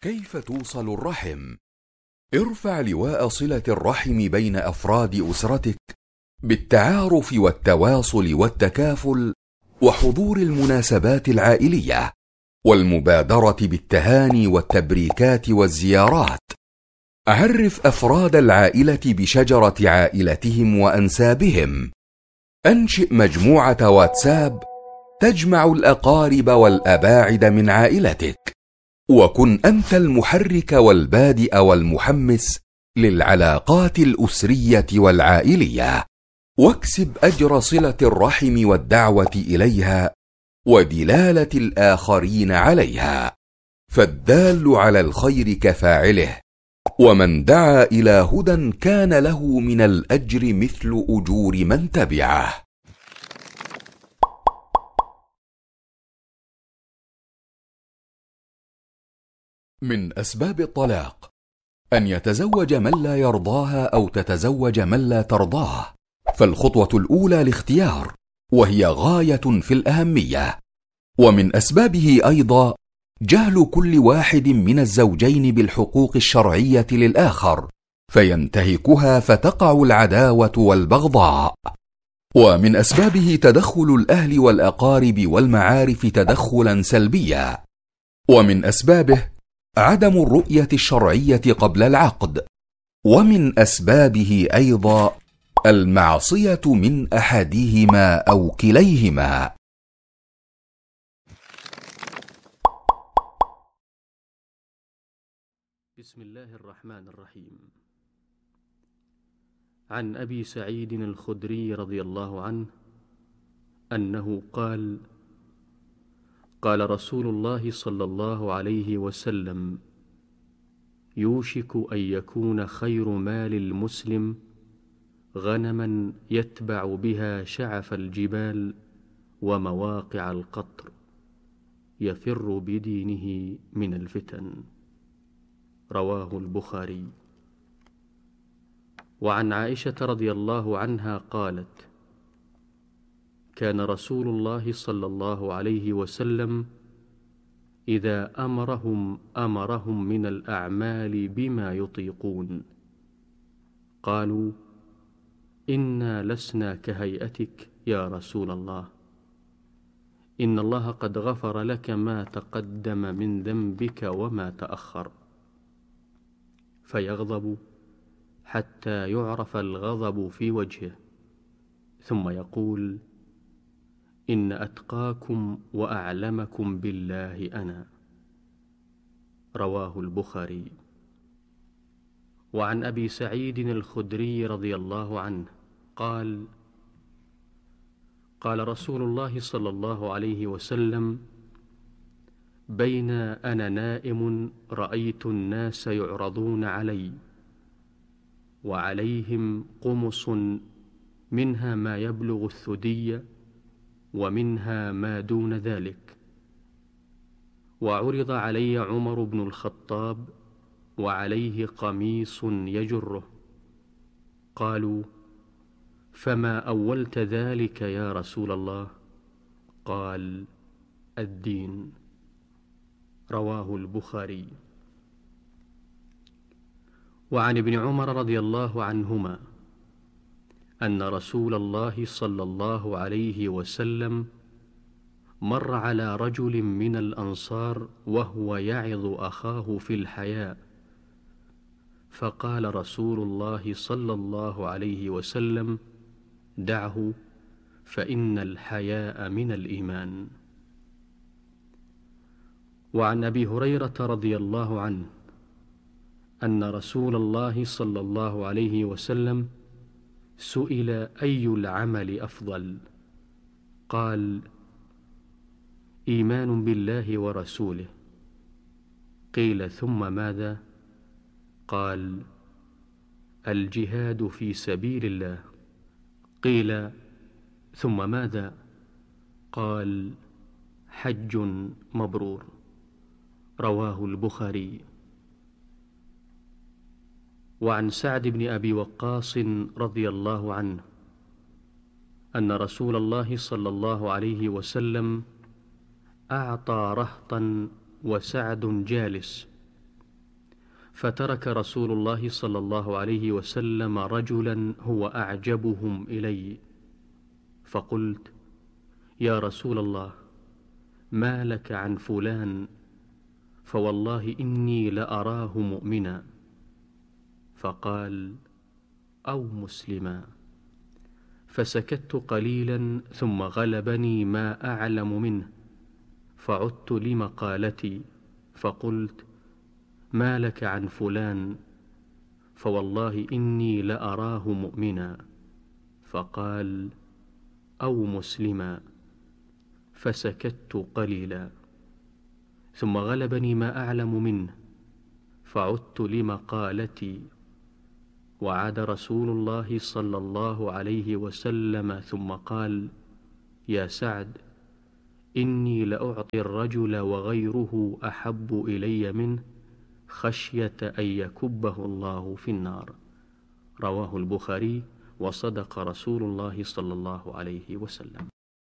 كيف توصل الرحم؟ ارفع لواء صلة الرحم بين أفراد أسرتك بالتعارف والتواصل والتكافل وحضور المناسبات العائلية والمبادرة بالتهاني والتبريكات والزيارات. عرف أفراد العائلة بشجرة عائلتهم وأنسابهم. أنشئ مجموعة واتساب تجمع الأقارب والأباعد من عائلتك، وكن أنت المحرك والبادئ والمحمس للعلاقات الأسرية والعائلية، واكسب أجر صلة الرحم والدعوة إليها ودلالة الآخرين عليها، فالدال على الخير كفاعله، ومن دعا إلى هدى كان له من الأجر مثل أجور من تبعه. من أسباب الطلاق أن يتزوج من لا يرضاها أو تتزوج من لا ترضاه، فالخطوة الأولى الاختيار، وهي غاية في الأهمية. ومن أسبابه أيضا جهل كل واحد من الزوجين بالحقوق الشرعية للآخر، فينتهكها فتقع العداوة والبغضاء. ومن أسبابه تدخل الأهل والأقارب والمعارف تدخلا سلبيا. ومن أسبابه عدم الرؤية الشرعية قبل العقد. ومن أسبابه أيضا المعصية من أحدهما أو كليهما. بسم الله الرحمن الرحيم. عن أبي سعيد الخدري رضي الله عنه أنه قال: قال رسول الله صلى الله عليه وسلم: يوشك أن يكون خير مال المسلم غنما يتبع بها شعف الجبال ومواقع القطر، يفر بدينه من الفتن. رواه البخاري. وعن عائشة رضي الله عنها قالت: كان رسول الله صلى الله عليه وسلم إذا أمرهم من الأعمال بما يطيقون قالوا: إنا لسنا كهيئتك يا رسول الله، إن الله قد غفر لك ما تقدم من ذنبك وما تأخر. فيغضب حتى يعرف الغضب في وجهه، ثم يقول: إن أتقاكم وأعلمكم بالله أنا. رواه البخاري. وعن أبي سعيد الخدري رضي الله عنه قال: قال رسول الله صلى الله عليه وسلم: بين أنا نائم رأيت الناس يعرضون علي وعليهم قمص منها ما يبلغ الثدي ومنها ما دون ذلك، وعرض علي عمر بن الخطاب وعليه قميص يجره. قالوا: فما أولت ذلك يا رسول الله؟ قال: الدين. رواه البخاري. وعن ابن عمر رضي الله عنهما أن رسول الله صلى الله عليه وسلم مر على رجل من الأنصار وهو يعظ أخاه في الحياء، فقال رسول الله صلى الله عليه وسلم: دعه، فإن الحياء من الإيمان. وعن أبي هريرة رضي الله عنه أن رسول الله صلى الله عليه وسلم سئل: أي العمل أفضل؟ قال: إيمان بالله ورسوله. قيل: ثم ماذا؟ قال: الجهاد في سبيل الله. قيل: ثم ماذا؟ قال: حج مبرور. رواه البخاري. وعن سعد بن أبي وقاص رضي الله عنه أن رسول الله صلى الله عليه وسلم أعطى رهطا وسعد جالس، فترك رسول الله صلى الله عليه وسلم رجلا هو أعجبهم إلي، فقلت: يا رسول الله، ما لك عن فلان؟ فوالله إني لأراه مؤمنا. فقال: أو مسلما. فسكت قليلا ثم غلبني ما أعلم منه، فعدت لمقالتي فقلت: ما لك عن فلان؟ فوالله إني لأراه مؤمنا. فقال: أو مسلما. فسكت قليلا ثم غلبني ما أعلم منه، فعدت لمقالتي، وعاد رسول الله صلى الله عليه وسلم ثم قال: يا سعد، إني لأعطي الرجل وغيره أحب إلي منه خشية أن يكبه الله في النار. رواه البخاري. وصدق رسول الله صلى الله عليه وسلم.